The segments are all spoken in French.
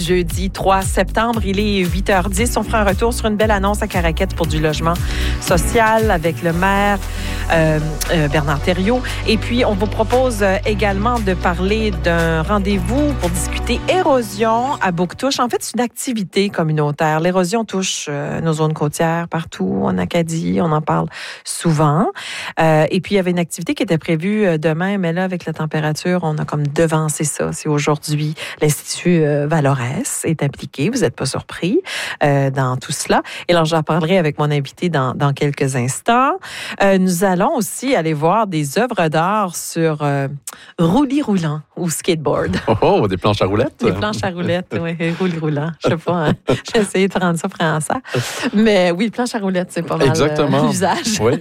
jeudi 3 septembre. Il est 8h10. On fera un retour sur une belle annonce à Caraquette pour du logement social avec le maire Bernard Thériault. Et puis, on vous propose également de parler d'un rendez-vous pour discuter érosion à Bouctouche. En fait, c'est une activité communautaire. L'érosion touche nos zones côtières partout en Acadie. On en parle souvent. Et puis, il y avait une activité qui était prévue demain, mais là, avec la température, on a comme devancé ça. C'est aujourd'hui. L'Institut Valorès est impliqué. Vous n'êtes pas surpris dans tout cela. Et alors, j'en parlerai avec mon invité dans quelques instants. Nous allons aussi aller voir des œuvres d'art sur roulis roulant ou skateboard. Oh, des planches à roulettes? Des planches à roulettes, oui, roulis roulant. Je sais pas, hein. J'ai essayé de rendre ça français. Mais oui, planches à roulettes, c'est pas mal l'usage. Oui.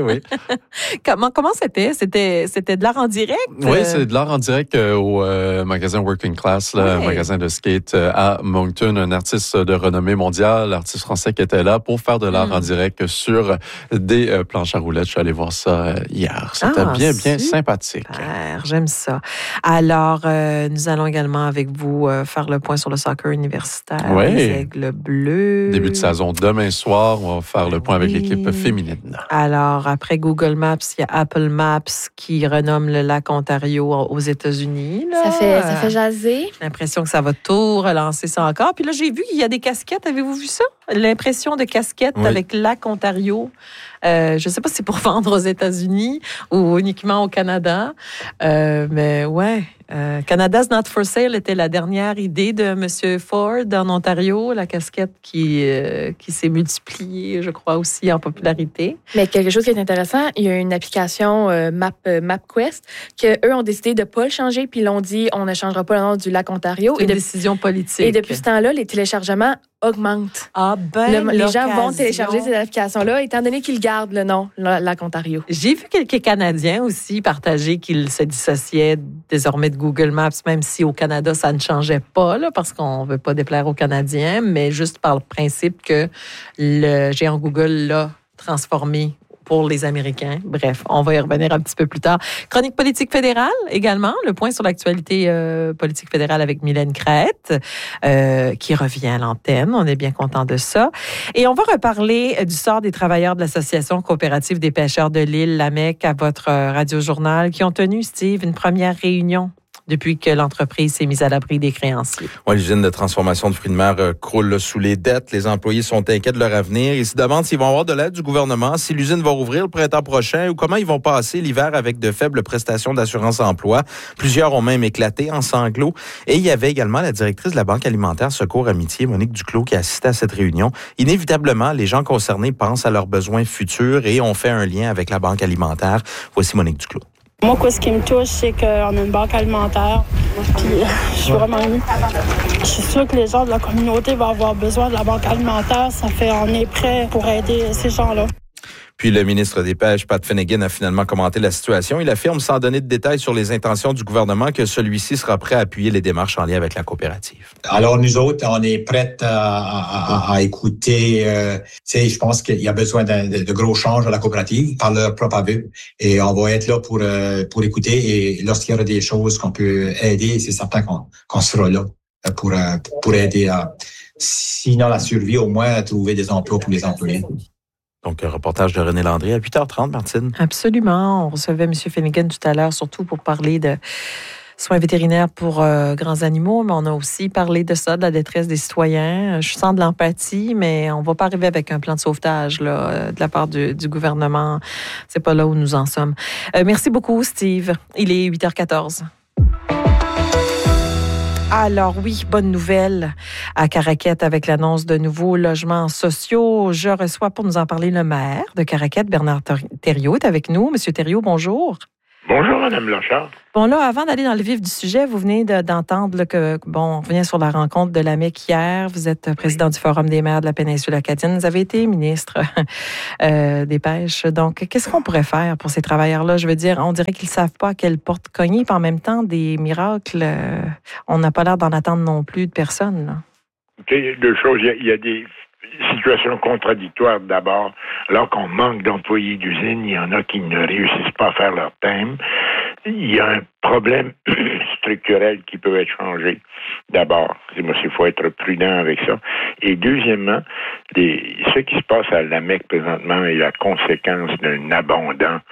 Comment c'était? C'était de l'art en direct? Oui, c'est de l'art en direct au magasin Working Class, un magasin de skate à Moncton. Un artiste de renommée mondiale, l'artiste français qui était là pour faire de l'art en direct sur des planches à roulettes. Je suis allé voir ça hier. C'était bien sympathique. Super, j'aime ça. Alors, nous allons également avec vous faire le point sur le soccer universitaire. Les Aigles Bleus. Début de saison demain soir. On va faire le point avec l'équipe féminine. Alors, après Google Maps, il y a Apple Maps qui renomme le lac Ontario aux États-Unis. Là. Ça fait jaser. J'ai l'impression que ça va tout relancer ça encore. Puis là, j'ai vu qu'il y a des casquettes. Avez-vous vu ça? L'impression de casquettes avec lac Ontario. Je ne sais pas si c'est pour vendre aux États-Unis ou uniquement au Canada. Mais ouais, Canada's Not for Sale était la dernière idée de M. Ford en Ontario, la casquette qui s'est multipliée, je crois, aussi en popularité. Mais quelque chose qui est intéressant, il y a une application MapQuest qu'eux ont décidé de ne pas le changer, puis ils l'ont dit on ne changera pas le nom du lac Ontario. C'est une décision politique. Et depuis ce temps-là, les téléchargements augmentent. Les gens vont télécharger ces applications-là, étant donné qu'ils gardent le nom lac Ontario. J'ai vu quelques Canadiens aussi partager qu'ils se dissociaient désormais de Google Maps, même si au Canada, ça ne changeait pas, là, parce qu'on ne veut pas déplaire aux Canadiens, mais juste par le principe que le géant Google l'a transformé pour les Américains. Bref, on va y revenir un petit peu plus tard. Chronique politique fédérale également, le point sur l'actualité politique fédérale avec Mylène Crête, qui revient à l'antenne. On est bien content de ça. Et on va reparler du sort des travailleurs de l'Association coopérative des pêcheurs de l'île, l'AMEC, à votre radiojournal, qui ont tenu, Steve, une première réunion depuis que l'entreprise s'est mise à l'abri des créanciers. Oui, l'usine de transformation de fruits de mer croule sous les dettes. Les employés sont inquiets de leur avenir. Ils se demandent s'ils vont avoir de l'aide du gouvernement, si l'usine va rouvrir le printemps prochain ou comment ils vont passer l'hiver avec de faibles prestations d'assurance-emploi. Plusieurs ont même éclaté en sanglots. Et il y avait également la directrice de la Banque alimentaire Secours Amitié, Monique Duclos, qui assistait à cette réunion. Inévitablement, les gens concernés pensent à leurs besoins futurs et ont fait un lien avec la Banque alimentaire. Voici Monique Duclos. Moi, ce qui me touche, c'est qu'on a une banque alimentaire. Puis, je suis vraiment émue. Je suis sûre que les gens de la communauté vont avoir besoin de la banque alimentaire. On est prêt pour aider ces gens-là. Puis le ministre des Pêches, Pat Finnegan, a finalement commenté la situation. Il affirme, sans donner de détails sur les intentions du gouvernement, que celui-ci sera prêt à appuyer les démarches en lien avec la coopérative. Alors, nous autres, on est prêts à écouter. Je pense qu'il y a besoin de gros changes à la coopérative par leur propre aveu. Et on va être là pour écouter. Et lorsqu'il y aura des choses qu'on peut aider, c'est certain qu'on sera là pour aider à, sinon la survie, au moins à trouver des emplois pour les employés. Donc, un reportage de René Landry à 8h30, Martine. Absolument. On recevait M. Finnegan tout à l'heure, surtout pour parler de soins vétérinaires pour grands animaux, mais on a aussi parlé de ça, de la détresse des citoyens. Je sens de l'empathie, mais on ne va pas arriver avec un plan de sauvetage là, de la part du gouvernement. C'est pas là où nous en sommes. Merci beaucoup, Steve. Il est 8h14. Alors oui, bonne nouvelle à Caraquette avec l'annonce de nouveaux logements sociaux. Je reçois pour nous en parler le maire de Caraquette, Bernard Thériault, est avec nous. Monsieur Thériault, bonjour. Bonjour, Mme Blanchard. Bon, là, avant d'aller dans le vif du sujet, vous venez d'entendre là, on revient sur la rencontre de l'AMEC hier. Vous êtes président du Forum des maires de la péninsule acadienne. Vous avez été ministre des Pêches. Donc, qu'est-ce qu'on pourrait faire pour ces travailleurs-là? Je veux dire, on dirait qu'ils ne savent pas à quelle porte cogner, puis en même temps, des miracles, on n'a pas l'air d'en attendre non plus de personne. Là. Okay, deux choses. Il y a des situations contradictoires d'abord. Alors qu'on manque d'employés d'usine, il y en a qui ne réussissent pas à faire leur thème. Il y a un problème, c'est structurelle qui peut être changée. D'abord, il faut être prudent avec ça. Et deuxièmement, ce qui se passe à la Mecque présentement est la conséquence d'un abondant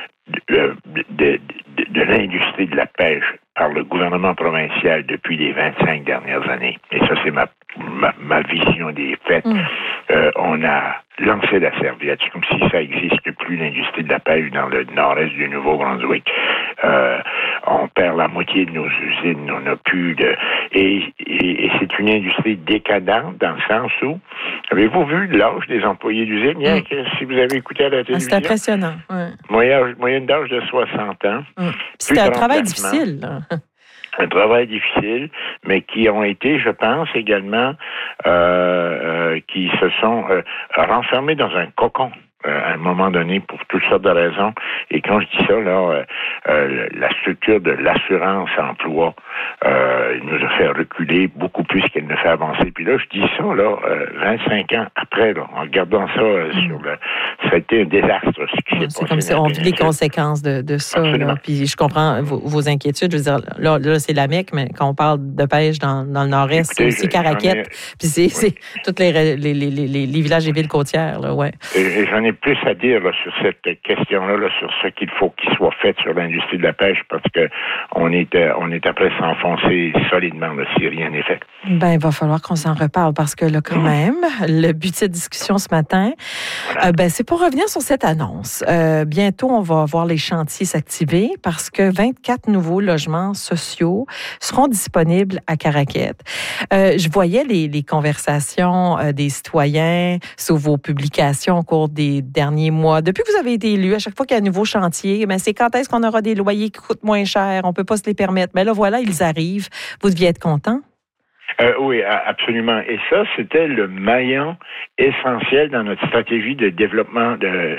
de l'industrie de la pêche par le gouvernement provincial depuis les 25 dernières années. Et ça, c'est ma vision des faits. On a lancé la serviette. C'est comme si ça n'existe plus, l'industrie de la pêche dans le nord-est du Nouveau-Brunswick. On perd la moitié de nos usines. On n'a plus de... Et c'est une industrie décadente dans le sens où... Avez-vous vu l'âge des employés d'usine hier, si vous avez écouté à la télévision? C'est impressionnant. Moyenne d'âge de 60 ans. C'était un travail difficile. Un travail difficile, mais qui ont été, je pense, également, qui se sont renfermés dans un cocon à un moment donné pour toutes sortes de raisons. Et quand je dis ça, là, la structure de l'assurance-emploi nous a fait reculer beaucoup plus qu'elle ne fait avancer. Puis là, je dis ça, là, 25 ans après, là, en regardant ça ça a été un désastre, ce qui s'est passé. C'est comme si on vit les conséquences de ça. Là. Puis je comprends vos inquiétudes. Je veux dire, là c'est la Mecque, mais quand on parle de pêche dans le nord-est, c'est aussi Caraquette. Puis c'est tous les villages et villes côtières. Là, ouais. Et j'en ai plus à dire là, sur cette question-là, là, sur ce qu'il faut qu'il soit fait sur l'industrie de la pêche, parce que on est après s'enfoncer solidement là, si rien n'est fait. Ben, il va falloir qu'on s'en reparle parce que là, quand même, le but de cette discussion ce matin, c'est pour revenir sur cette annonce. Bientôt, on va voir les chantiers s'activer parce que 24 nouveaux logements sociaux seront disponibles à Caraquette. Je voyais les conversations des citoyens sur vos publications au cours des derniers mois. Depuis que vous avez été élu, à chaque fois qu'il y a un nouveau chantier, c'est quand est-ce qu'on aura des loyers qui coûtent moins cher? On ne peut pas se les permettre. Mais là, voilà, ils arrivent. Vous deviez être content? Oui, absolument. Et ça, c'était le maillon essentiel dans notre stratégie de développement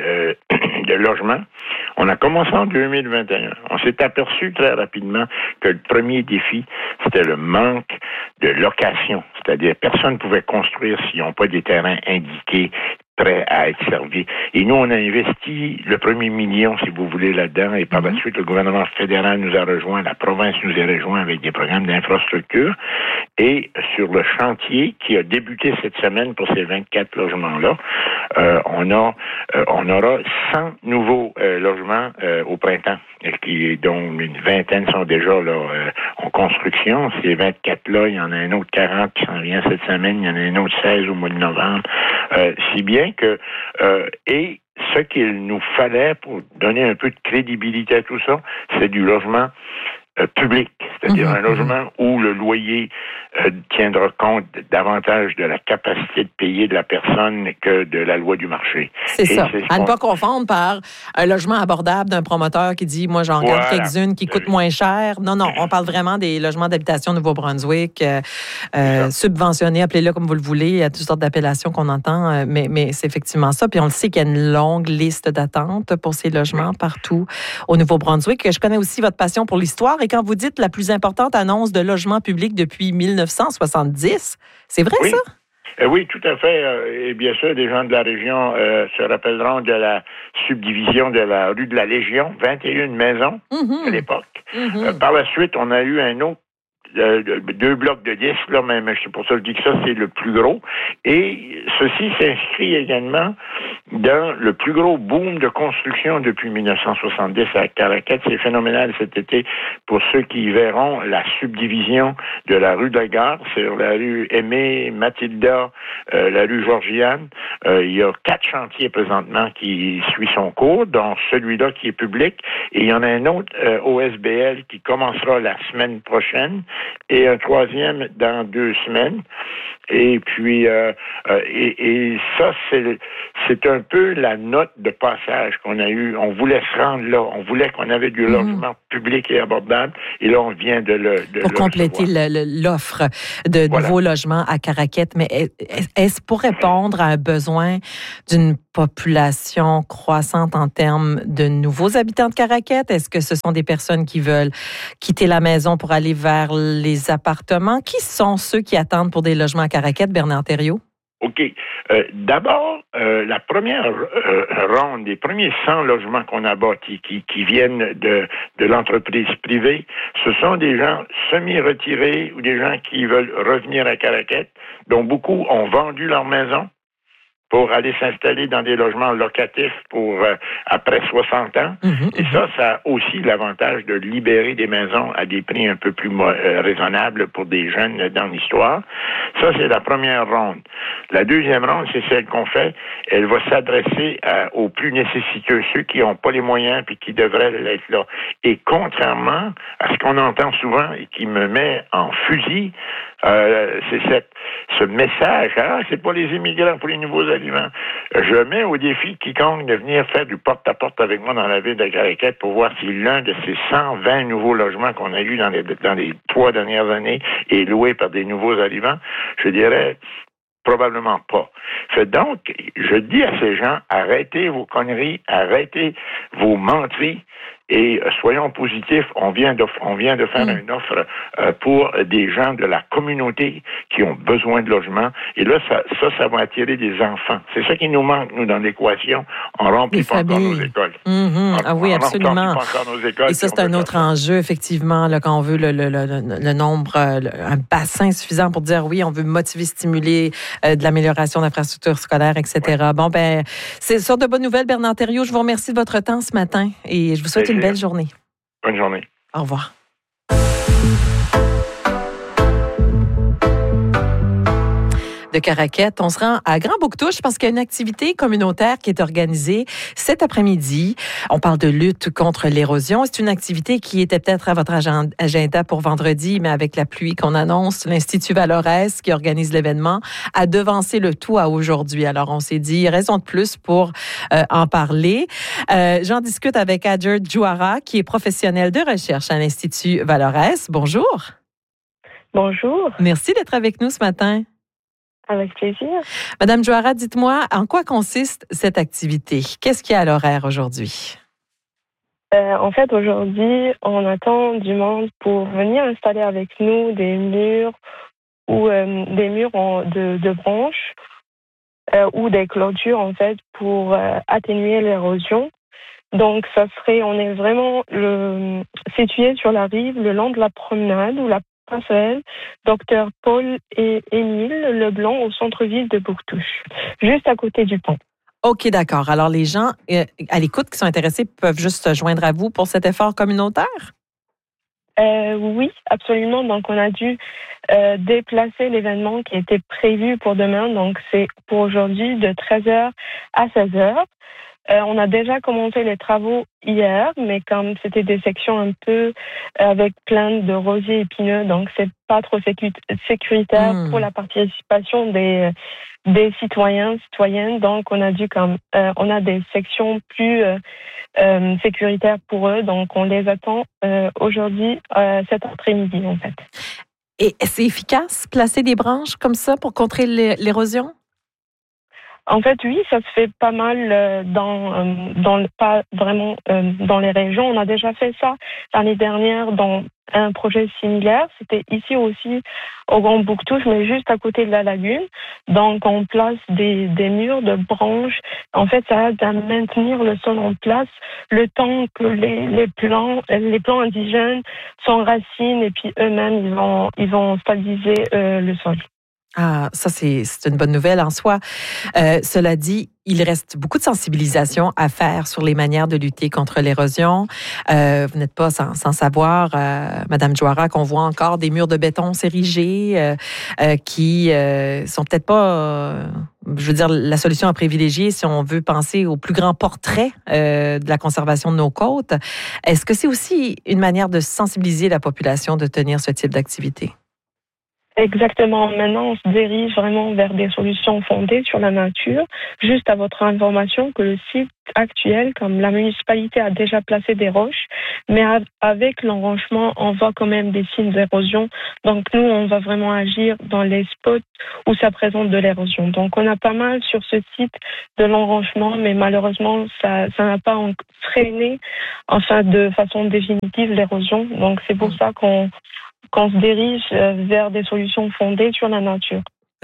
de logement. On a commencé en 2021. On s'est aperçu très rapidement que le premier défi, c'était le manque de location. C'est-à-dire, personne ne pouvait construire s'ils n'ont pas des terrains indiqués prêts à être servis. Et nous, on a investi le premier million, si vous voulez, là-dedans. Et par la suite, le gouvernement fédéral nous a rejoint, la province nous a rejoint avec des programmes d'infrastructure. Et sur le chantier qui a débuté cette semaine pour ces 24 logements-là, on aura 100 nouveaux logements au printemps, dont une vingtaine sont déjà là en construction. Ces 24-là, il y en a un autre 40 qui s'en vient cette semaine, il y en a un autre 16 au mois de novembre. Si bien que et ce qu'il nous fallait pour donner un peu de crédibilité à tout ça, c'est du logement public, c'est-à-dire un logement où le loyer tiendra compte davantage de la capacité de payer de la personne que de la loi du marché. C'est ça. À ne pas confondre par un logement abordable d'un promoteur qui dit, moi, j'en regarde quelques-unes qui coûtent moins cher. Non, on parle vraiment des logements d'habitation Nouveau-Brunswick, subventionnés, appelez-le comme vous le voulez. Il y a toutes sortes d'appellations qu'on entend, mais c'est effectivement ça. Puis on le sait qu'il y a une longue liste d'attente pour ces logements partout au Nouveau-Brunswick. Je connais aussi votre passion pour l'histoire. Et quand vous dites la plus importante annonce de logement public depuis 1970, c'est vrai ça? Oui, tout à fait. Et bien sûr, les gens de la région se rappelleront de la subdivision de la rue de la Légion, 21 maisons à l'époque. Par la suite, on a eu un autre 2 blocs de 10, là, mais c'est pour ça que je dis que ça, c'est le plus gros. Et ceci s'inscrit également dans le plus gros boom de construction depuis 1970 à Caraquette. C'est phénoménal cet été pour ceux qui verront la subdivision de la rue de la Gare sur la rue Aimée, Mathilda, la rue Georgiane. Il y a 4 chantiers présentement qui suivent son cours, dont celui-là qui est public. Et il y en a un autre OSBL qui commencera la semaine prochaine et un troisième dans 2 semaines. Et puis, et ça, c'est un peu la note de passage qu'on a eue. On voulait se rendre là. On voulait qu'on avait du logement public et abordable. Et là, on vient de le pour compléter l'offre de nouveaux logements à Caraquette. Mais est-ce pour répondre à un besoin d'une population croissante en termes de nouveaux habitants de Caraquette? Est-ce que ce sont des personnes qui veulent quitter la maison pour aller vers les appartements? Qui sont ceux qui attendent pour des logements à Caraquette, Bernard Thériault? OK. D'abord, la première ronde, les premiers 100 logements qu'on a bâtis qui viennent de l'entreprise privée, ce sont des gens semi-retirés ou des gens qui veulent revenir à Caraquette, dont beaucoup ont vendu leur maison pour aller s'installer dans des logements locatifs pour après 60 ans. Et ça a aussi l'avantage de libérer des maisons à des prix un peu plus raisonnables pour des jeunes dans l'histoire. Ça, c'est la première ronde. La deuxième ronde, c'est celle qu'on fait. Elle va s'adresser aux plus nécessiteux, ceux qui n'ont pas les moyens puis qui devraient l'être là. Et contrairement à ce qu'on entend souvent et qui me met en fusil, c'est ce message, c'est pas les immigrants pour les nouveaux aliments. Je mets au défi quiconque de venir faire du porte-à-porte avec moi dans la ville de Caraquette pour voir si l'un de ces 120 nouveaux logements qu'on a eus dans les 3 dernières années est loué par des nouveaux aliments. Je dirais probablement pas. Donc, je dis à ces gens, arrêtez vos conneries, arrêtez vos menteries et soyons positifs. On vient de faire une offre pour des gens de la communauté qui ont besoin de logement. Et là, ça va attirer des enfants. C'est ça qui nous manque, nous, dans l'équation. On remplit pas encore nos écoles. Oui, absolument. Pas encore nos écoles, et ça, c'est un autre enjeu, effectivement, là, quand on veut le nombre, un bassin suffisant pour dire oui, on veut motiver, stimuler de l'amélioration d'infrastructures scolaires, etc. Oui. Bon, c'est sur de bonnes nouvelles, Bernard Thériault. Je vous remercie de votre temps ce matin et je vous souhaite une belle journée. Bonne journée. Au revoir. De Caraquette, on se rend à Grand-Bouctouche parce qu'il y a une activité communautaire qui est organisée cet après-midi. On parle de lutte contre l'érosion. C'est une activité qui était peut-être à votre agenda pour vendredi, mais avec la pluie qu'on annonce, l'Institut Valorès qui organise l'événement a devancé le tout à aujourd'hui. Alors, on s'est dit, raison de plus pour en parler. J'en discute avec Adjer Jouara, qui est professionnel de recherche à l'Institut Valorès. Bonjour. Bonjour. Merci d'être avec nous ce matin. Avec plaisir. Madame Jouara, dites-moi, en quoi consiste cette activité? Qu'est-ce qu'il y a à l'horaire aujourd'hui? En fait, aujourd'hui, on attend du monde pour venir installer avec nous des murs ou des murs de branches ou des clôtures, en fait, pour atténuer l'érosion. Donc, on est vraiment situé sur la rive, le long de la promenade ou la passerelle Dr Paul et Émile Leblanc au centre-ville de Bouctouche, juste à côté du pont. OK, d'accord. Alors, les gens à l'écoute qui sont intéressés peuvent juste se joindre à vous pour cet effort communautaire? Oui, absolument. Donc, on a dû déplacer l'événement qui était prévu pour demain. Donc, c'est pour aujourd'hui de 13h à 16h. On a déjà commencé les travaux hier, mais comme c'était des sections un peu avec plein de rosiers épineux, donc c'est pas trop sécuritaire pour la participation des citoyennes. Donc on a on a des sections plus sécuritaires pour eux. Donc on les attend aujourd'hui cet après-midi en fait. Et c'est efficace placer des branches comme ça pour contrer l'érosion? En fait, oui, ça se fait pas mal pas vraiment dans les régions. On a déjà fait ça l'année dernière dans un projet similaire. C'était ici aussi au Grand-Bouctouche, mais juste à côté de la lagune. Donc, on place des murs de branches. En fait, ça aide à maintenir le sol en place le temps que les plants indigènes s'enracinent et puis eux-mêmes, ils vont stabiliser le sol. Ah, ça, c'est une bonne nouvelle en soi. Cela dit, il reste beaucoup de sensibilisation à faire sur les manières de lutter contre l'érosion. Vous n'êtes pas sans savoir, Madame Jouara, qu'on voit encore des murs de béton s'ériger qui sont peut-être pas, je veux dire, la solution à privilégier si on veut penser au plus grand portrait de la conservation de nos côtes. Est-ce que c'est aussi une manière de sensibiliser la population de tenir ce type d'activité? Exactement. Maintenant, on se dirige vraiment vers des solutions fondées sur la nature. Juste à votre information que le site actuel, comme la municipalité a déjà placé des roches, mais avec l'enrochement, on voit quand même des signes d'érosion. Donc nous, on va vraiment agir dans les spots où ça présente de l'érosion. Donc on a pas mal sur ce site de l'enrochement, mais malheureusement, ça n'a pas freiné, de façon définitive l'érosion. Donc c'est pour ça qu'on se dirige vers des solutions fondées sur la nature.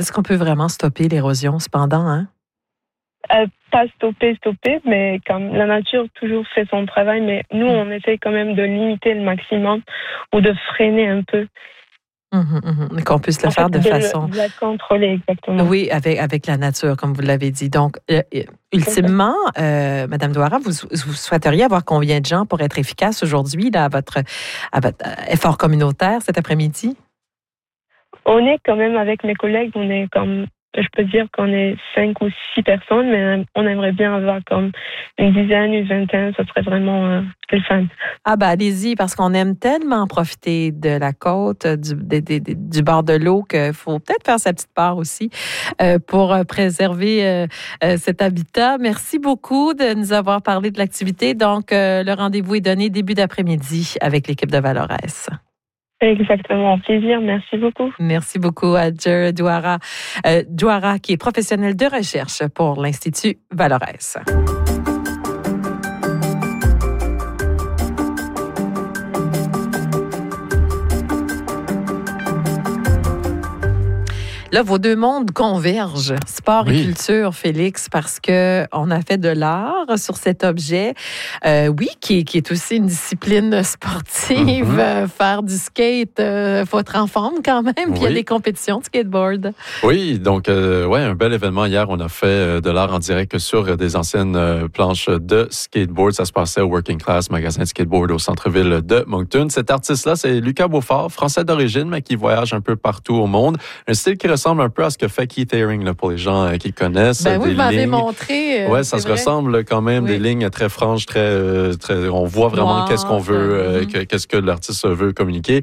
Est-ce qu'on peut vraiment stopper l'érosion cependant, hein? Pas stopper, mais comme la nature toujours fait son travail, mais nous, on essaye quand même de limiter le maximum ou de freiner un peu. Qu'on puisse le faire de façon... De la contrôler, exactement. Oui, avec la nature, comme vous l'avez dit. Donc, ultimement, Madame Douara, vous souhaiteriez avoir combien de gens pour être efficace aujourd'hui là, à votre effort communautaire cet après-midi? On est quand même, avec mes collègues, on est comme... Je peux dire qu'on est 5 ou 6 personnes, mais on aimerait bien avoir comme une dizaine, une vingtaine. Ça serait vraiment le fun. Ah ben allez-y, parce qu'on aime tellement profiter de la côte, du bord de l'eau, qu'il faut peut-être faire sa petite part aussi pour préserver cet habitat. Merci beaucoup de nous avoir parlé de l'activité. Donc, le rendez-vous est donné début d'après-midi avec l'équipe de Valorès. Exactement, plaisir. Merci beaucoup. Merci beaucoup à Jer Douara. Douara, qui est professionnel de recherche pour l'Institut Valorès. Là, vos deux mondes convergent, sport et culture, Félix, parce que on a fait de l'art sur cet objet, qui est aussi une discipline sportive. Faire du skate, faut être en forme quand même. Puis il y a des compétitions de skateboard. Oui, donc un bel événement hier. On a fait de l'art en direct sur des anciennes planches de skateboard. Ça se passait au Working Class, magasin de skateboard au centre-ville de Moncton. Cet artiste-là, c'est Lucas Beaufort, français d'origine, mais qui voyage un peu partout au monde. Un style qui ressemble un peu à ce que fait Keith Haring, là, pour les gens qui connaissent. Ben oui, vous m'avez montré. Oui, ça se ressemble quand même, des lignes très franches, très, on voit vraiment qu'est-ce qu'on veut, qu'est-ce que l'artiste veut communiquer.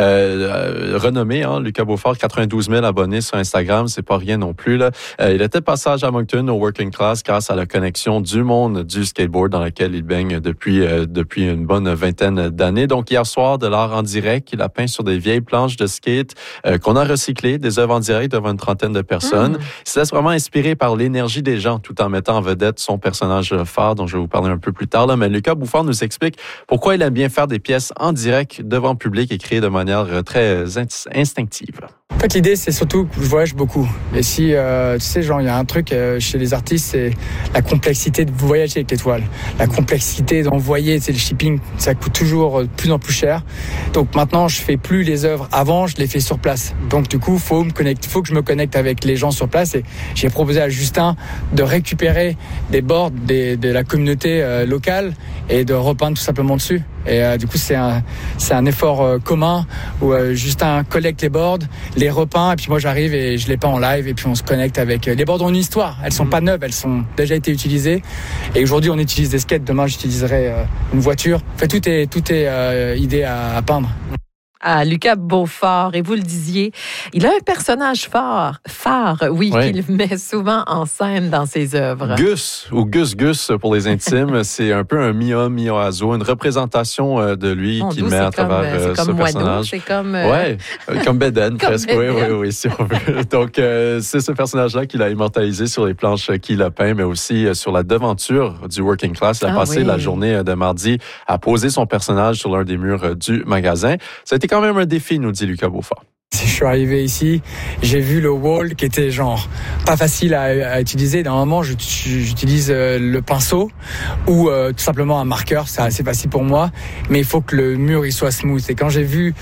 Renommé, Lucas Beaufort, 92 000 abonnés sur Instagram, c'est pas rien non plus, là. Il était de passage à Moncton au Working Class grâce à la connexion du monde du skateboard dans laquelle il baigne depuis une bonne vingtaine d'années. Donc, hier soir, de l'art en direct, il a peint sur des vieilles planches de skate qu'on a recyclées, des œuvres en direct devant une trentaine de personnes. Il se laisse vraiment inspirer par l'énergie des gens tout en mettant en vedette son personnage phare dont je vais vous parler un peu plus tard. Là. Mais Lucas Beaufort nous explique pourquoi il aime bien faire des pièces en direct devant le public et créer de manière très instinctive. En fait, l'idée, c'est surtout que je voyage beaucoup. Et si, tu sais, genre, il y a un truc chez les artistes, c'est la complexité de voyager avec l'étoile. La complexité d'envoyer, tu sais, le shipping, ça coûte toujours de plus en plus cher. Donc maintenant, je fais plus les œuvres avant, je les fais sur place. Donc du coup, faut que je me connecte avec les gens sur place. Et j'ai proposé à Justin de récupérer des boards de la communauté locale et de repeindre tout simplement dessus. Et du coup, c'est un effort commun où Justin collecte les boards, les repeint, et puis moi j'arrive et je les peins en live, et puis on se connecte avec les boards ont une histoire. Elles sont pas neuves, elles sont déjà été utilisées. Et aujourd'hui, on utilise des skates. Demain, j'utiliserai une voiture. En fait, tout est idée à peindre. À Lucas Beaufort, et vous le disiez, il a un personnage phare, qu'il met souvent en scène dans ses œuvres. Gus, ou Gus pour les intimes, c'est un peu un mi-homme, mi-oiseau, une représentation de lui qu'il met à travers ce personnage. C'est comme... comme Beden, presque. Oui, si on veut. Donc, c'est ce personnage-là qu'il a immortalisé sur les planches qu'il a peint, mais aussi sur la devanture du Working Class. Il a passé la journée de mardi à poser son personnage sur l'un des murs du magasin. Ça a été quand même un défi, nous dit Lucas Beaufort. Je suis arrivé ici, j'ai vu le wall qui était genre pas facile à utiliser. Normalement, j'utilise le pinceau ou tout simplement un marqueur, c'est assez facile pour moi. Mais il faut que le mur il soit smooth. Et quand j'ai vu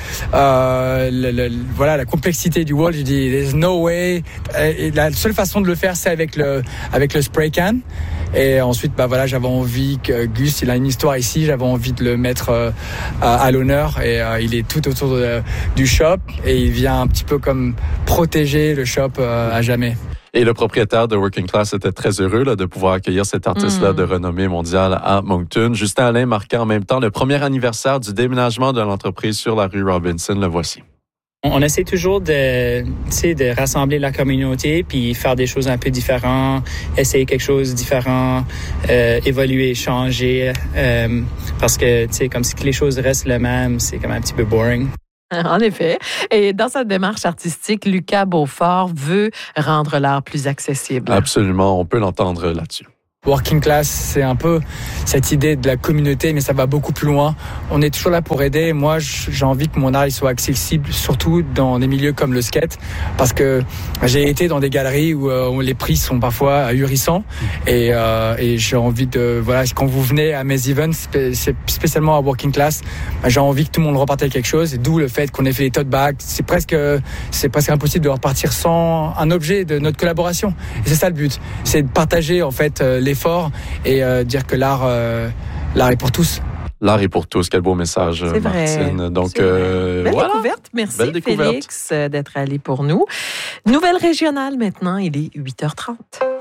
la complexité du wall, j'ai dit there's no way. Et la seule façon de le faire, c'est avec le spray can. Et ensuite, j'avais envie que Gus, il a une histoire ici, j'avais envie de le mettre à l'honneur. Et il est tout autour du shop et il vient un petit peu comme protéger le shop à jamais. Et le propriétaire de Working Class était très heureux de pouvoir accueillir cet artiste-là de renommée mondiale à Moncton. Justin Alain marquait en même temps le premier anniversaire du déménagement de l'entreprise sur la rue Robinson. Le voici. On essaie toujours de rassembler la communauté puis faire des choses un peu différentes, essayer quelque chose de différent, évoluer, changer, parce que comme si les choses restent les mêmes, c'est comme un petit peu boring. En effet. Et dans sa démarche artistique, Lucas Beaufort veut rendre l'art plus accessible. Absolument. On peut l'entendre là-dessus. Working class, c'est un peu cette idée de la communauté, mais ça va beaucoup plus loin. On est toujours là pour aider. Moi, j'ai envie que mon art il soit accessible, surtout dans des milieux comme le skate, parce que j'ai été dans des galeries où les prix sont parfois ahurissants, et j'ai envie de quand vous venez à mes events, spécialement à Working Class, j'ai envie que tout le monde reparte avec quelque chose. Et d'où le fait qu'on ait fait les tote bags. C'est presque impossible de repartir sans un objet de notre collaboration. Et c'est ça le but, c'est de partager en fait l'effort et dire que l'art est pour tous. L'art est pour tous. Quel beau message, c'est Martine. Vrai. Donc, belle découverte. Merci, Félix, d'être allé pour nous. Nouvelle régionale maintenant, il est 8h30.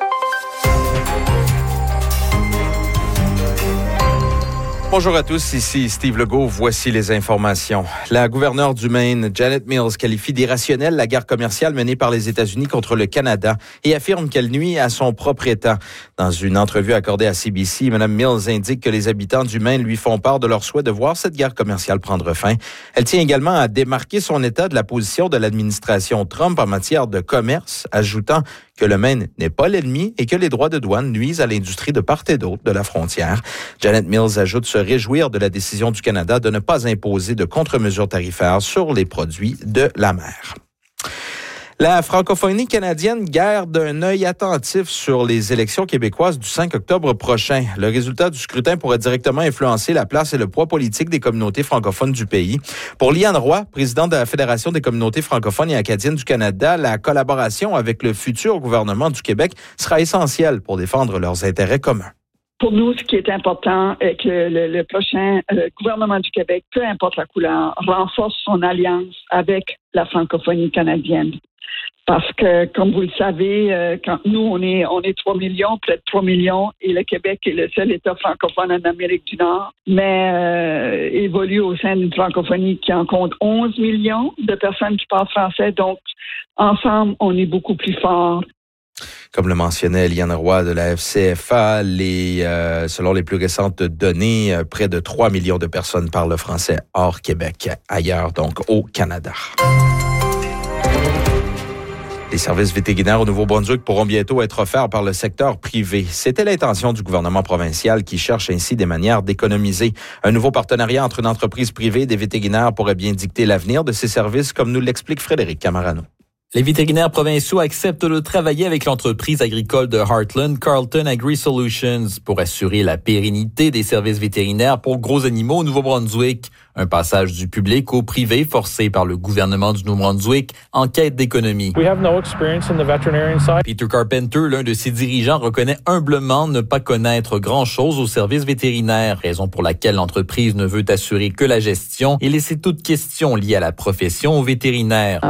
Bonjour à tous, ici Steve Legault. Voici les informations. La gouverneure du Maine, Janet Mills, qualifie d'irrationnelle la guerre commerciale menée par les États-Unis contre le Canada et affirme qu'elle nuit à son propre État. Dans une entrevue accordée à CBC, Mme Mills indique que les habitants du Maine lui font part de leur souhait de voir cette guerre commerciale prendre fin. Elle tient également à démarquer son État de la position de l'administration Trump en matière de commerce, ajoutant que le Maine n'est pas l'ennemi et que les droits de douane nuisent à l'industrie de part et d'autre de la frontière. Janet Mills ajoute se réjouir de la décision du Canada de ne pas imposer de contre-mesures tarifaires sur les produits de la mer. La francophonie canadienne garde un œil attentif sur les élections québécoises du 5 octobre prochain. Le résultat du scrutin pourrait directement influencer la place et le poids politique des communautés francophones du pays. Pour Liane Roy, présidente de la Fédération des communautés francophones et acadiennes du Canada, la collaboration avec le futur gouvernement du Québec sera essentielle pour défendre leurs intérêts communs. Pour nous, ce qui est important est que le prochain gouvernement du Québec, peu importe la couleur, renforce son alliance avec la francophonie canadienne. Parce que, comme vous le savez, quand nous, on est 3 millions, peut-être 3 millions, et le Québec est le seul État francophone en Amérique du Nord, mais évolue au sein d'une francophonie qui en compte 11 millions de personnes qui parlent français. Donc, ensemble, on est beaucoup plus forts. Comme le mentionnait Liane Roy de la FCFA, selon les plus récentes données, près de 3 millions de personnes parlent français hors Québec, ailleurs donc au Canada. Les services vétérinaires au Nouveau-Brunswick pourront bientôt être offerts par le secteur privé. C'était l'intention du gouvernement provincial qui cherche ainsi des manières d'économiser. Un nouveau partenariat entre une entreprise privée et des vétérinaires pourrait bien dicter l'avenir de ces services, comme nous l'explique Frédéric Camarano. Les vétérinaires provinciaux acceptent de travailler avec l'entreprise agricole de Heartland, Carlton Agri-Solutions, pour assurer la pérennité des services vétérinaires pour gros animaux au Nouveau-Brunswick. Un passage du public au privé forcé par le gouvernement du Nouveau-Brunswick en quête d'économie. Peter Carpenter, l'un de ses dirigeants, reconnaît humblement ne pas connaître grand-chose aux services vétérinaires, raison pour laquelle l'entreprise ne veut assurer que la gestion et laisser toute question liée à la profession aux vétérinaires.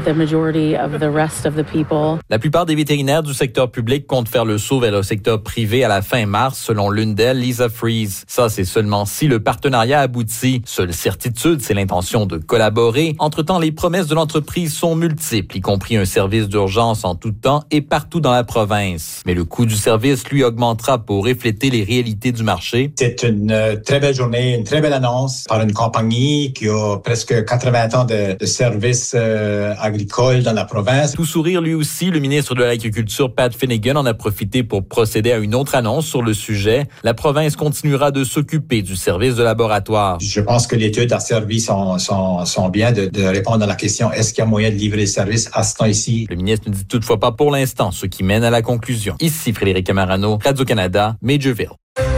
La plupart des vétérinaires du secteur public comptent faire le saut vers le secteur privé à la fin mars, selon l'une d'elles, Lisa Freeze. Ça, c'est seulement si le partenariat aboutit. Seule certitude, c'est l'intention de collaborer. Entre-temps, les promesses de l'entreprise sont multiples, y compris un service d'urgence en tout temps et partout dans la province. Mais le coût du service, lui, augmentera pour refléter les réalités du marché. C'est une très belle journée, une très belle annonce par une compagnie qui a presque 80 ans de services agricoles dans la province. Tout sourire lui aussi, le ministre de l'Agriculture, Pat Finnegan, en a profité pour procéder à une autre annonce sur le sujet. La province continuera de s'occuper du service de laboratoire. Je pense que l'étude a servi sont bien de répondre à la question est-ce qu'il y a moyen de livrer le service à ce temps-ci? Le ministre ne dit toutefois pas pour l'instant, ce qui mène à la conclusion. Ici Frédéric Camarano, Radio-Canada, Majorville.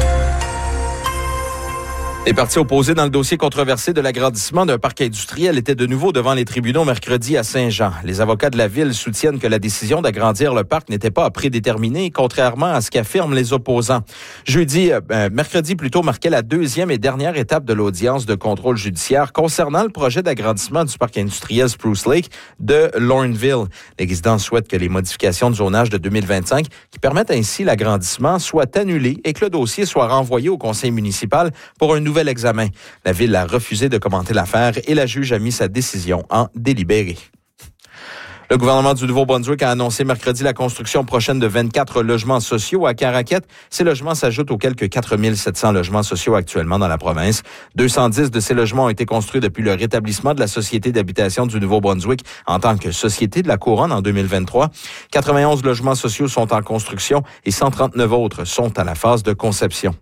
Les partis opposés dans le dossier controversé de l'agrandissement d'un parc industriel étaient de nouveau devant les tribunaux mercredi à Saint-Jean. Les avocats de la ville soutiennent que la décision d'agrandir le parc n'était pas prédéterminée, contrairement à ce qu'affirment les opposants. Mercredi plutôt marquait la deuxième et dernière étape de l'audience de contrôle judiciaire concernant le projet d'agrandissement du parc industriel Spruce Lake de Lorneville. Les résidents souhaitent que les modifications de zonage de 2025, qui permettent ainsi l'agrandissement, soient annulées et que le dossier soit renvoyé au conseil municipal pour un nouvel examen. La ville a refusé de commenter l'affaire et la juge a mis sa décision en délibéré. Le gouvernement du Nouveau-Brunswick a annoncé mercredi la construction prochaine de 24 logements sociaux à Caraquette. Ces logements s'ajoutent aux quelques 4 700 logements sociaux actuellement dans la province. 210 de ces logements ont été construits depuis le rétablissement de la Société d'habitation du Nouveau-Brunswick en tant que Société de la Couronne en 2023. 91 logements sociaux sont en construction et 139 autres sont à la phase de conception.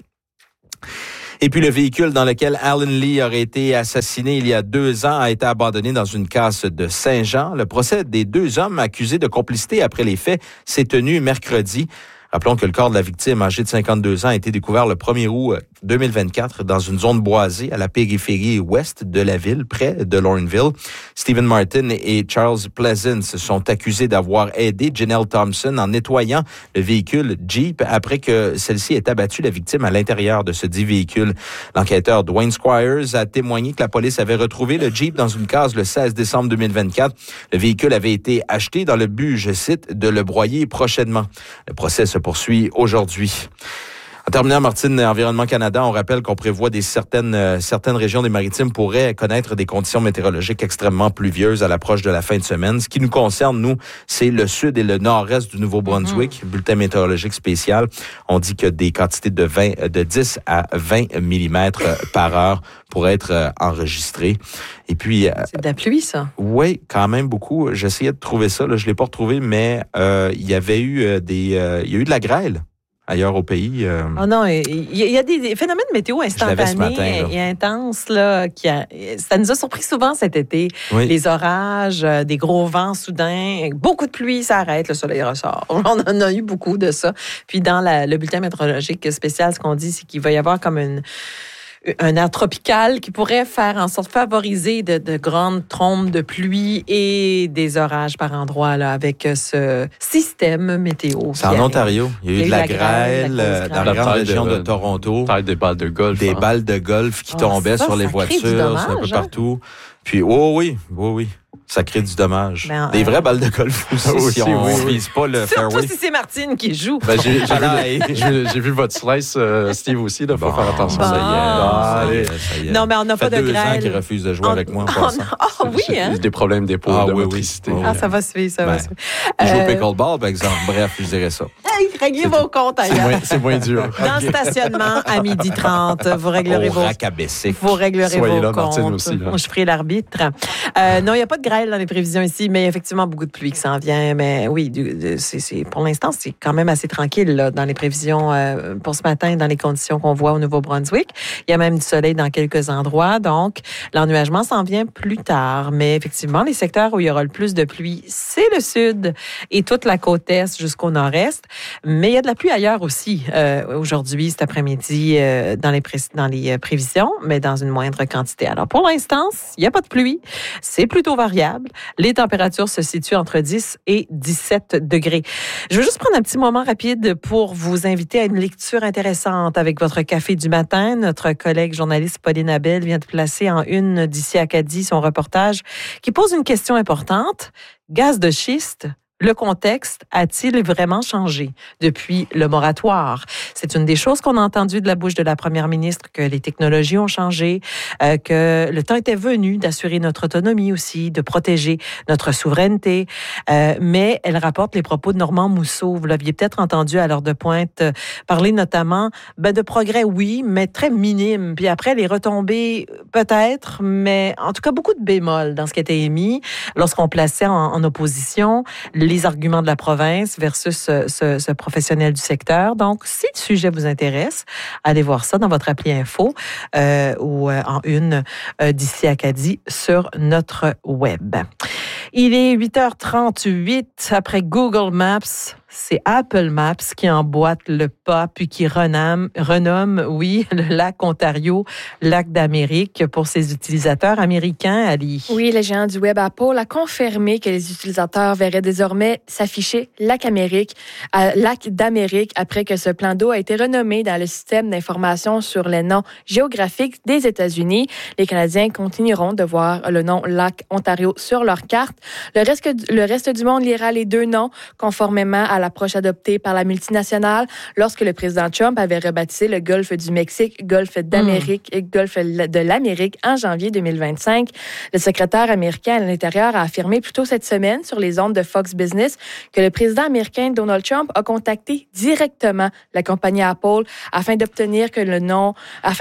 Et puis le véhicule dans lequel Alan Lee aurait été assassiné il y a 2 ans a été abandonné dans une casse de Saint-Jean. Le procès des 2 hommes accusés de complicité après les faits s'est tenu mercredi. Rappelons que le corps de la victime, âgée de 52 ans, a été découvert le 1er août 2024 dans une zone boisée à la périphérie ouest de la ville, près de Lorneville. Stephen Martin et Charles Pleasance sont accusés d'avoir aidé Janelle Thompson en nettoyant le véhicule Jeep après que celle-ci ait abattu la victime à l'intérieur de ce dit véhicule. L'enquêteur Dwayne Squires a témoigné que la police avait retrouvé le Jeep dans une case le 16 décembre 2024. Le véhicule avait été acheté dans le but, je cite, de le broyer prochainement. Le procès se poursuit aujourd'hui. En terminant, Martine, Environnement Canada, on rappelle qu'on prévoit certaines régions des Maritimes pourraient connaître des conditions météorologiques extrêmement pluvieuses à l'approche de la fin de semaine. Ce qui nous concerne, nous, c'est le sud et le nord-est du Nouveau-Brunswick. Bulletin météorologique spécial. On dit que des quantités de 10 à 20 mm par heure pourraient être enregistrées. Et puis... c'est de la pluie, ça? Oui, quand même beaucoup. J'essayais de trouver ça. Là, je l'ai pas retrouvé, mais il y avait eu il y a eu de la grêle ailleurs au pays. Oh non, il y a des phénomènes météo instantanés et intenses. Là, ça nous a surpris souvent cet été. Oui. Les orages, des gros vents soudains, beaucoup de pluie, ça arrête, le soleil ressort. On en a eu beaucoup de ça. Puis dans le bulletin météorologique spécial, ce qu'on dit, c'est qu'il va y avoir comme un air tropical qui pourrait faire en sorte de favoriser de grandes trombes de pluie et des orages par endroits là, avec ce système météo. C'est en Ontario. Il y a eu de la grêle dans la grande région de Toronto. Des balles de golf. Des balles de golf qui tombaient sur les voitures, un peu partout. Puis, oui. Ça crée du dommage. Des vraies balles de golf aussi, si on ne vise pas le fairway. Surtout si c'est Martine qui joue. J'ai vu votre slice, Steve, aussi. Il faut faire attention. Ça y est. Non, mais on n'a pas de grêle. Ça fait 2 ans qu'il refuse de jouer avec moi. Oui, hein? Des problèmes d'épaule, de motricité. Ça va suivre, ça va suivre. Il joue au pickleball, par exemple. Bref, je dirais ça. Réglez vos comptes ailleurs. C'est moins dur. Dans le stationnement, à 12h30, vous réglerez vos comptes. Martine aussi. Je ferai l'arbitre. Non, il n'y a pas de grêle dans les prévisions ici, mais il y a effectivement beaucoup de pluie qui s'en vient. Mais oui, pour l'instant, c'est quand même assez tranquille là, dans les prévisions pour ce matin, dans les conditions qu'on voit au Nouveau-Brunswick. Il y a même du soleil dans quelques endroits. Donc, l'ennuagement s'en vient plus tard. Mais effectivement, les secteurs où il y aura le plus de pluie, c'est le sud et toute la côte est jusqu'au nord-est. Mais il y a de la pluie ailleurs aussi aujourd'hui, cet après-midi, dans les prévisions, mais dans une moindre quantité. Alors, pour l'instant, il n'y a pas de pluie. C'est plutôt variable. Les températures se situent entre 10 et 17 degrés. Je veux juste prendre un petit moment rapide pour vous inviter à une lecture intéressante avec votre café du matin. Notre collègue journaliste Pauline Abel vient de placer en une d'ici Acadie son reportage qui pose une question importante. Gaz de schiste, le contexte a-t-il vraiment changé depuis le moratoire? C'est une des choses qu'on a entendues de la bouche de la première ministre, que les technologies ont changé, que le temps était venu d'assurer notre autonomie aussi, de protéger notre souveraineté. Mais elle rapporte les propos de Normand Mousseau. Vous l'aviez peut-être entendu à l'heure de pointe parler notamment de progrès, oui, mais très minimes. Puis après, les retombées, peut-être, mais en tout cas, beaucoup de bémols dans ce qui était émis lorsqu'on plaçait en opposition les arguments de la province versus ce professionnel du secteur. Donc, si le sujet vous intéresse, allez voir ça dans votre appli Info ou en une d'ici Acadie sur notre web. Il est 8h38 après Google Maps. C'est Apple Maps qui emboîte le pas puis qui renomme, le lac Ontario, lac d'Amérique pour ses utilisateurs américains, Ali. Oui, le géant du web Apple a confirmé que les utilisateurs verraient désormais s'afficher lac d'Amérique après que ce plan d'eau a été renommé dans le système d'information sur les noms géographiques des États-Unis. Les Canadiens continueront de voir le nom lac Ontario sur leur carte. Le reste du monde lira les deux noms conformément à à l'approche adoptée par la multinationale lorsque le président Trump avait rebaptisé le golfe du Mexique, golfe d'Amérique et golfe de l'Amérique en janvier 2025. Le secrétaire américain à l'Intérieur a affirmé plus tôt cette semaine sur les ondes de Fox Business que le président américain Donald Trump a contacté directement la compagnie Apple afin que le nom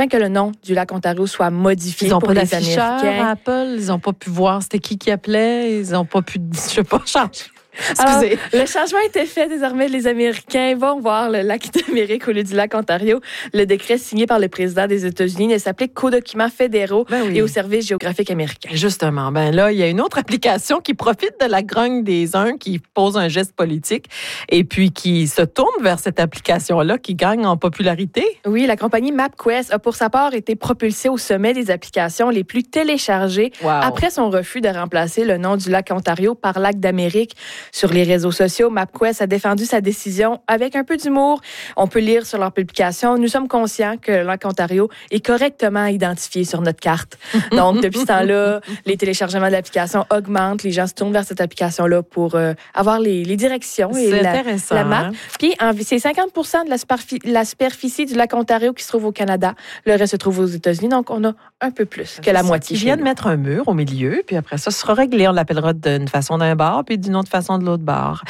du lac Ontario soit modifié pour les Américains. À Apple, ils n'ont pas pu voir c'était qui appelait, ils n'ont pas pu, je sais pas, changer. Alors, le changement a été fait. Désormais, les Américains vont voir le lac d'Amérique au lieu du lac Ontario. Le décret signé par le président des États-Unis ne s'applique qu'aux documents fédéraux et aux services géographiques américains. Justement, là, il y a une autre application qui profite de la grogne des uns, qui pose un geste politique et puis qui se tourne vers cette application-là qui gagne en popularité. Oui, la compagnie MapQuest a pour sa part été propulsée au sommet des applications les plus téléchargées après son refus de remplacer le nom du lac Ontario par lac d'Amérique. Sur les réseaux sociaux, MapQuest a défendu sa décision avec un peu d'humour. On peut lire sur leur publication « Nous sommes conscients que le lac Ontario est correctement identifié sur notre carte. » Donc, depuis ce temps-là, les téléchargements de l'application augmentent. Les gens se tournent vers cette application-là pour avoir les directions et la map. Puis, c'est 50% de la superficie du lac Ontario qui se trouve au Canada. Le reste se trouve aux États-Unis. Donc, on a un peu plus que la moitié. Il vient de mettre un mur au milieu, puis après ça sera réglé. On l'appellera d'une façon d'un bar, puis d'une autre façon de l'autre bar.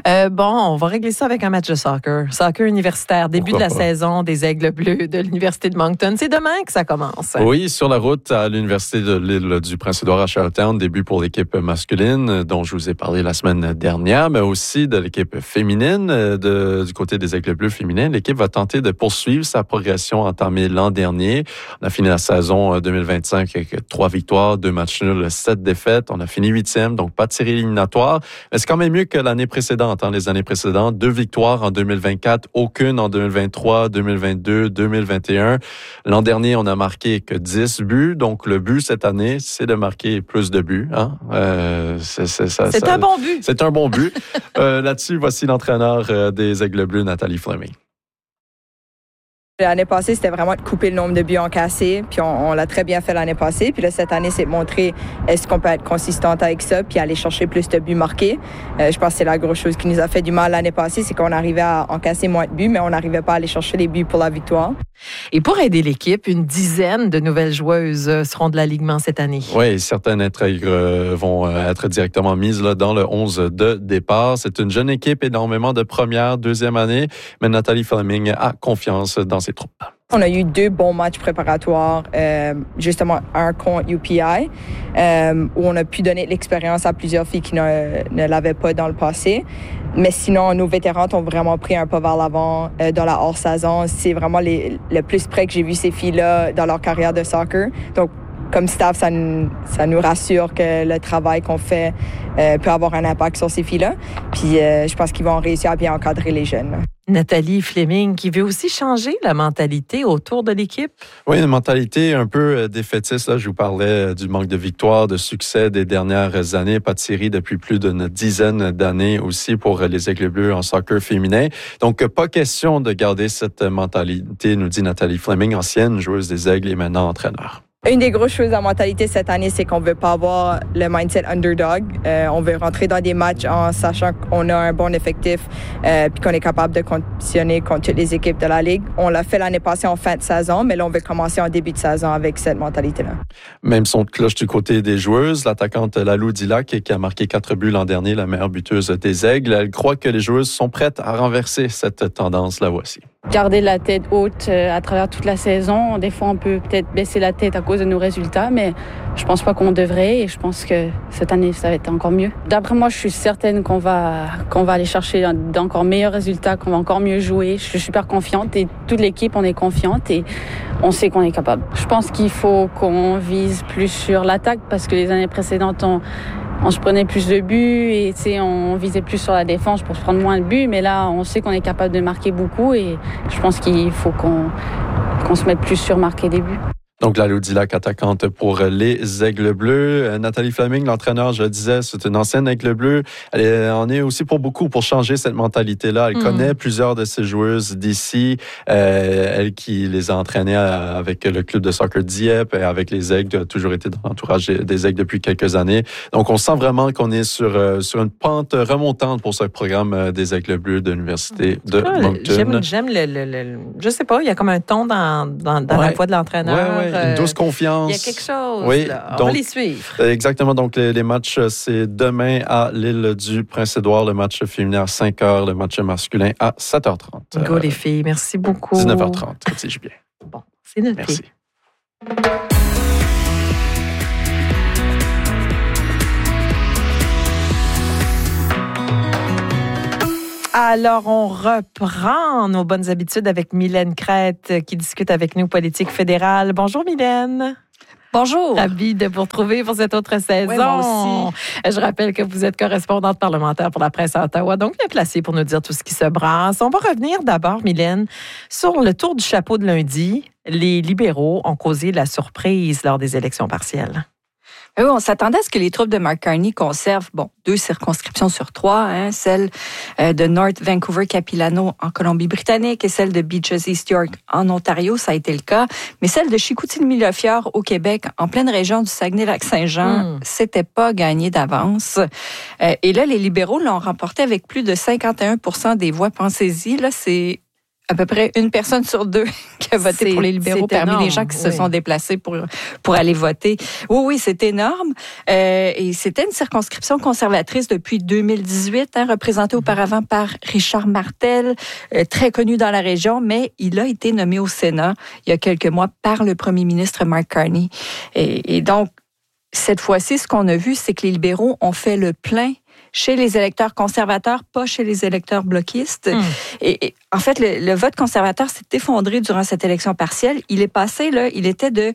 On va régler ça avec un match de soccer. Soccer universitaire, début de la saison des Aigles Bleus de l'Université de Moncton. C'est demain que ça commence. Oui, sur la route à l'Université de l'île du Prince-Édouard à Charlottetown, début pour l'équipe masculine, dont je vous ai parlé la semaine dernière, mais aussi de l'équipe féminine, du côté des Aigles Bleus féminins. L'équipe va tenter de poursuivre sa progression entamée l'an dernier. On a fini la saison 2025 avec 3 victoires, 2 matchs nuls, 7 défaites. On a fini 8e, donc pas de série éliminatoire. Mais c'est quand même mieux que l'année précédente. Les années précédentes, 2 victoires en 2024, aucune en 2023, 2022, 2021. L'an dernier, on a marqué que 10 buts. Donc, le but cette année, c'est de marquer plus de buts. C'est un bon but. C'est un bon but. Là-dessus, voici l'entraîneur des Aigles Bleus, Nathalie Fleming. L'année passée, c'était vraiment de couper le nombre de buts encaissés, puis on l'a très bien fait l'année passée. Puis là, cette année, c'est de montrer est-ce qu'on peut être consistante avec ça, puis aller chercher plus de buts marqués. Je pense que c'est la grosse chose qui nous a fait du mal l'année passée, c'est qu'on arrivait à encaisser moins de buts, mais on n'arrivait pas à aller chercher les buts pour la victoire. Et pour aider l'équipe, une dizaine de nouvelles joueuses seront de l'alignement cette année. Oui, certaines intègres vont être directement mises là, dans le 11 de départ. C'est une jeune équipe, énormément de première, deuxième année, mais Nathalie Fleming a confiance dans ses troupes. On a eu 2 bons matchs préparatoires, justement un contre UPI, où on a pu donner l'expérience à plusieurs filles qui ne l'avaient pas dans le passé. Mais sinon, nos vétérans ont vraiment pris un pas vers l'avant dans la hors-saison. C'est vraiment le plus près que j'ai vu ces filles-là dans leur carrière de soccer. Donc, comme staff, ça nous rassure que le travail qu'on fait peut avoir un impact sur ces filles-là. Puis, je pense qu'ils vont réussir à bien encadrer les jeunes. Nathalie Fleming, qui veut aussi changer la mentalité autour de l'équipe. Oui, une mentalité un peu défaitiste. Là, je vous parlais du manque de victoires, de succès des dernières années. Pas de série depuis plus d'une dizaine d'années aussi pour les Aigles Bleus en soccer féminin. Donc, pas question de garder cette mentalité, nous dit Nathalie Fleming, ancienne joueuse des Aigles et maintenant entraîneur. Une des grosses choses à mentalité cette année, c'est qu'on veut pas avoir le mindset underdog. On veut rentrer dans des matchs en sachant qu'on a un bon effectif puis qu'on est capable de compétitionner contre toutes les équipes de la Ligue. On l'a fait l'année passée en fin de saison, mais là, on veut commencer en début de saison avec cette mentalité-là. Même son de cloche du côté des joueuses, l'attaquante Lalou Dillac, qui a marqué 4 buts l'an dernier, la meilleure buteuse des Aigles. Elle croit que les joueuses sont prêtes à renverser cette tendance. La voici. Garder la tête haute à travers toute la saison. Des fois, on peut peut-être baisser la tête à cause de nos résultats, mais je pense pas qu'on devrait et je pense que cette année, ça va être encore mieux. D'après moi, je suis certaine qu'on va aller chercher d'encore meilleurs résultats, qu'on va encore mieux jouer. Je suis super confiante et toute l'équipe, on est confiante et on sait qu'on est capable. Je pense qu'il faut qu'on vise plus sur l'attaque parce que les années précédentes, on se prenait plus de buts et on visait plus sur la défense pour se prendre moins de buts. Mais là, on sait qu'on est capable de marquer beaucoup et je pense qu'il faut qu'on se mette plus sur marquer des buts. Donc, la Loudilac attaquante pour les Aigles Bleus. Nathalie Fleming, l'entraîneur, je le disais, c'est une ancienne Aigle Bleu. Elle en est aussi pour beaucoup pour changer cette mentalité-là. Elle connaît plusieurs de ces joueuses d'ici. Elle qui les a entraînées avec le club de soccer Dieppe et avec les Aigles, a toujours été dans l'entourage des Aigles depuis quelques années. Donc, on sent vraiment qu'on est sur une pente remontante pour ce programme des Aigles Bleus de l'Université de Moncton. J'aime je sais pas, il y a comme un ton dans la voix de l'entraîneur. Une douce confiance. Il y a quelque chose. Oui, là. donc, on va les suivre. Exactement. Donc, les matchs, c'est demain à l'île du Prince-Édouard, le match féminin à 5h, le match masculin à 7h30. Go les filles, merci beaucoup. 19h30, dis-je bien. Bon, c'est noté. Merci. Alors, on reprend nos bonnes habitudes avec Mylène Crête qui discute avec nous politique fédérale. Bonjour Mylène. Bonjour. Ravie de vous retrouver pour cette autre saison. Oui, moi aussi. Je rappelle que vous êtes correspondante parlementaire pour la presse à Ottawa, donc bien placée pour nous dire tout ce qui se brasse. On va revenir d'abord, Mylène, sur le tour du chapeau de lundi. Les libéraux ont causé la surprise lors des élections partielles. Oui, on s'attendait à ce que les troupes de Mark Carney conservent 2 circonscriptions sur 3, celle de North Vancouver-Capilano en Colombie-Britannique et celle de Beaches East York en Ontario, ça a été le cas. Mais celle de Chicoutimi-Le-Fjord au Québec, en pleine région du Saguenay-Lac-Saint-Jean, c'était pas gagné d'avance. Et là, les libéraux l'ont remporté avec plus de 51% des voix. Pensez-y, là, c'est à peu près une personne sur 2 qui a voté pour les libéraux parmi les gens qui se sont déplacés pour aller voter. Oui, c'est énorme. Et c'était une circonscription conservatrice depuis 2018, représentée auparavant par Richard Martel, très connu dans la région, mais il a été nommé au Sénat il y a quelques mois par le premier ministre Mark Carney. Et donc, cette fois-ci, ce qu'on a vu, c'est que les libéraux ont fait le plein chez les électeurs conservateurs, pas chez les électeurs bloquistes. Et en fait, le vote conservateur s'est effondré durant cette élection partielle. Il est passé, il était de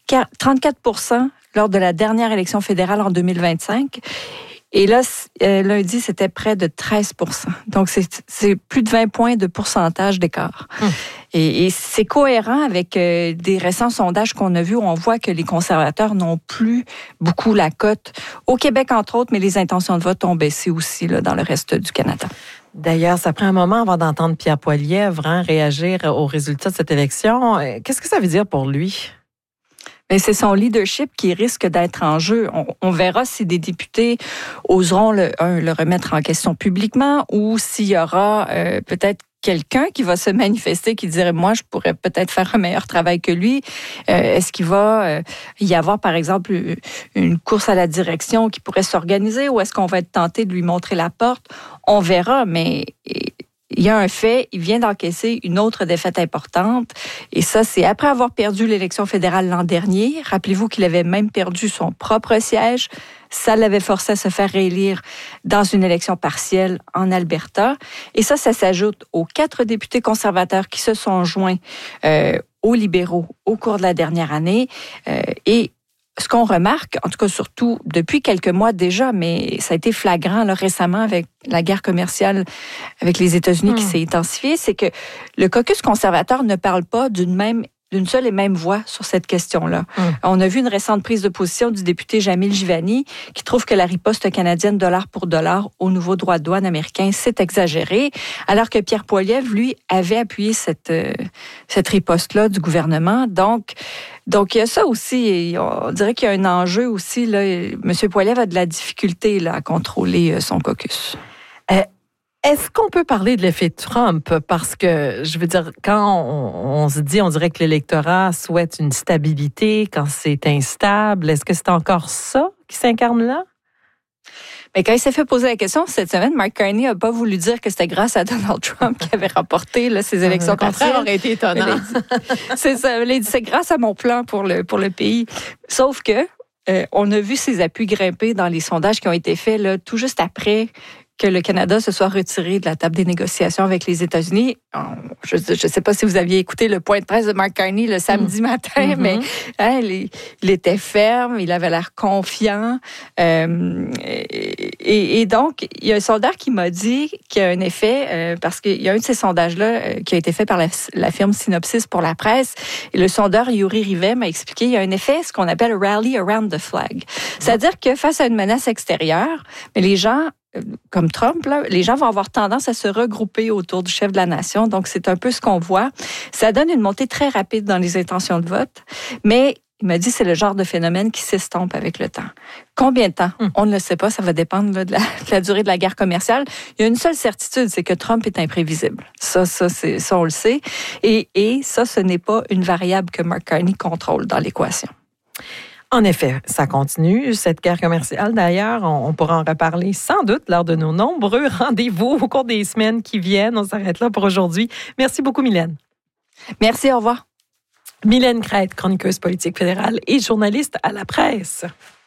34% lors de la dernière élection fédérale en 2025. Et là, lundi, c'était près de 13%. Donc, c'est plus de 20 points de pourcentage d'écart. Et c'est cohérent avec des récents sondages qu'on a vus où on voit que les conservateurs n'ont plus beaucoup la cote. Au Québec, entre autres, mais les intentions de vote ont baissé aussi dans le reste du Canada. D'ailleurs, ça prend un moment avant d'entendre Pierre Poilievre réagir aux résultats de cette élection. Qu'est-ce que ça veut dire pour lui? Mais c'est son leadership qui risque d'être en jeu. On verra si des députés oseront le remettre en question publiquement ou s'il y aura peut-être quelqu'un qui va se manifester, qui dirait, moi, je pourrais peut-être faire un meilleur travail que lui. Est-ce qu'il va y avoir, par exemple, une course à la direction qui pourrait s'organiser ou est-ce qu'on va être tenté de lui montrer la porte? On verra, mais il y a un fait, il vient d'encaisser une autre défaite importante. Et ça, c'est après avoir perdu l'élection fédérale l'an dernier. Rappelez-vous qu'il avait même perdu son propre siège. Ça l'avait forcé à se faire réélire dans une élection partielle en Alberta. Et ça s'ajoute aux 4 députés conservateurs qui se sont joints aux libéraux au cours de la dernière année. Et ce qu'on remarque, en tout cas surtout depuis quelques mois déjà, mais ça a été flagrant récemment avec la guerre commerciale avec les États-Unis qui s'est intensifiée, c'est que le caucus conservateur ne parle pas d'une seule et même voix sur cette question-là. On a vu une récente prise de position du député Jamil Jivani qui trouve que la riposte canadienne dollar pour dollar au nouveau droit de douane américain, c'est exagéré, alors que Pierre Poilievre, lui, avait appuyé cette riposte-là du gouvernement. Donc, il y a ça aussi, et on dirait qu'il y a un enjeu aussi. M. Poilievre a de la difficulté à contrôler son caucus. Est-ce qu'on peut parler de l'effet Trump? Parce que, je veux dire, quand on se dit, on dirait que l'électorat souhaite une stabilité, quand c'est instable, est-ce que c'est encore ça qui s'incarne là? Mais quand il s'est fait poser la question cette semaine, Mark Carney n'a pas voulu dire que c'était grâce à Donald Trump qui avait remporté ces élections partielles. Le contraire aurait été étonnant. C'est ça. Il a dit, c'est grâce à mon plan pour le pays. Sauf que on a vu ses appuis grimper dans les sondages qui ont été faits tout juste après que le Canada se soit retiré de la table des négociations avec les États-Unis. Je ne sais pas si vous aviez écouté le point de presse de Mark Carney le samedi matin, mais il était ferme, il avait l'air confiant. Et donc, il y a un sondeur qui m'a dit qu'il y a un effet, parce qu'il y a un de ces sondages-là qui a été fait par la firme Synopsis pour la presse. Et le sondeur Yuri Rivet m'a expliqué qu'il y a un effet, ce qu'on appelle « rally around the flag ». C'est-à-dire que face à une menace extérieure, mais les gens, comme Trump, là, les gens vont avoir tendance à se regrouper autour du chef de la nation. Donc, c'est un peu ce qu'on voit. Ça donne une montée très rapide dans les intentions de vote, mais il m'a dit que c'est le genre de phénomène qui s'estompe avec le temps. Combien de temps? On ne le sait pas. Ça va dépendre là, de la durée de la guerre commerciale. Il y a une seule certitude, c'est que Trump est imprévisible. Ça, on le sait. Et ça, ce n'est pas une variable que Mark Carney contrôle dans l'équation. En effet, ça continue, cette guerre commerciale. D'ailleurs, on pourra en reparler sans doute lors de nos nombreux rendez-vous au cours des semaines qui viennent. On s'arrête là pour aujourd'hui. Merci beaucoup, Mylène. Merci, au revoir. Mylène Crête, chroniqueuse politique fédérale et journaliste à la presse.